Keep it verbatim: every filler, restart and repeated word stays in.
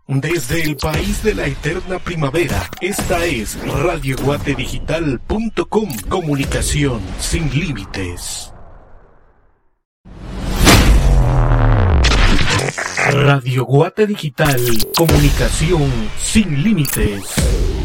Desde el país de la eterna primavera, esta es radio guate digital punto com, comunicación sin límites. Radio Guate Digital, comunicación sin límites.